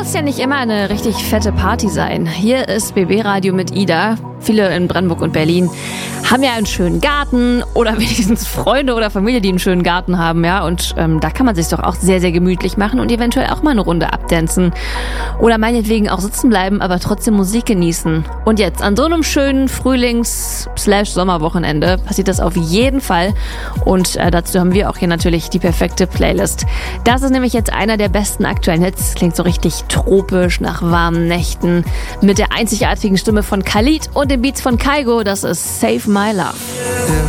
Muss ja nicht immer eine richtig fette Party sein. Hier ist BB Radio mit Ida. Viele in Brandenburg und Berlin haben ja einen schönen Garten oder wenigstens Freunde oder Familie, die einen schönen Garten haben, ja. Und da kann man sich doch auch sehr, sehr gemütlich machen und eventuell auch mal eine Runde abdancen. Oder meinetwegen auch sitzen bleiben, aber trotzdem Musik genießen. Und jetzt, an so einem schönen Frühlings-/Sommerwochenende passiert das auf jeden Fall. Und dazu haben wir auch hier natürlich die perfekte Playlist. Das ist nämlich jetzt einer der besten aktuellen Hits. Klingt so richtig tropisch, nach warmen Nächten. Mit der einzigartigen Stimme von Khalid und den Beats von Kygo. Das ist Save My Love.